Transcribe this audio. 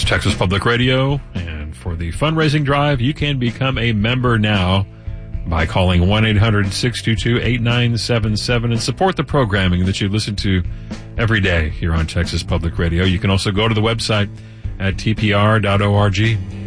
Texas Public Radio, and for the fundraising drive, you can become a member now by calling 1-800-622-8977 and support the programming that you listen to every day here on Texas Public Radio. You can also go to the website at tpr.org.